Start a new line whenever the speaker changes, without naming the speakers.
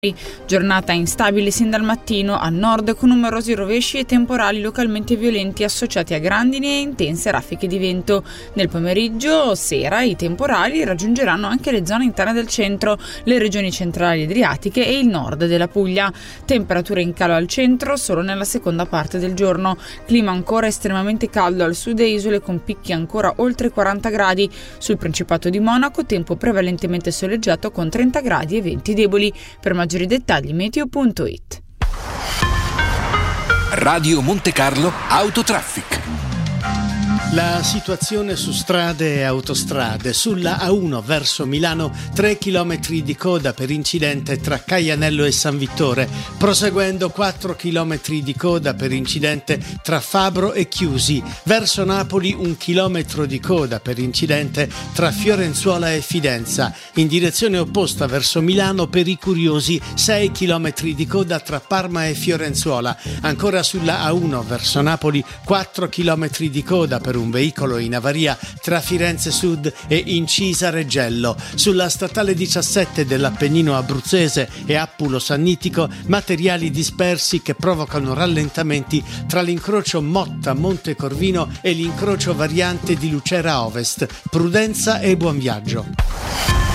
Giornata instabile sin dal mattino al nord, con numerosi rovesci e temporali localmente violenti associati a grandini e intense raffiche di vento. Nel pomeriggio o sera i temporali raggiungeranno anche le zone interne del centro, le regioni centrali adriatiche e il nord della Puglia. Temperature in calo al centro solo nella seconda parte del giorno. Clima ancora estremamente caldo al sud e isole, con picchi ancora oltre 40 gradi. Sul Principato di Monaco tempo prevalentemente soleggiato con 30 gradi e venti deboli. Per maggiori dettagli meteo.it.
Radio Monte Carlo Autotraffic.
La situazione su strade e autostrade. Sulla A1 verso Milano 3 km di coda per incidente tra Caianello e San Vittore, proseguendo 4 km di coda per incidente tra Fabro e Chiusi. Verso Napoli 1 chilometro di coda per incidente tra Fiorenzuola e Fidenza. In direzione opposta verso Milano per i curiosi 6 km di coda tra Parma e Fiorenzuola. Ancora sulla A1 verso Napoli 4 km di coda per un veicolo in avaria tra Firenze Sud e Incisa Reggello. Sulla statale 17 dell'Appennino abruzzese e Appulo Sannitico materiali dispersi che provocano rallentamenti tra l'incrocio Motta Monte Corvino e l'incrocio variante di Lucera Ovest. Prudenza e buon viaggio.